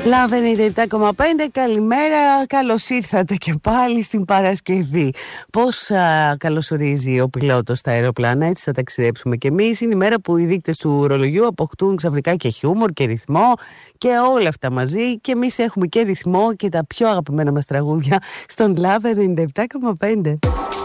Love 97,5, καλημέρα, καλώς ήρθατε και πάλι στην Παρασκευή. Πώς καλωσορίζει ο πιλότος στα αεροπλάνα, έτσι θα ταξιδέψουμε κι εμείς. Είναι η μέρα που οι δείκτες του ρολογιού αποκτούν ξαφνικά και χιούμορ και ρυθμό και όλα αυτά μαζί. Και εμείς έχουμε και ρυθμό και τα πιο αγαπημένα μας τραγούδια στον Love 97,5.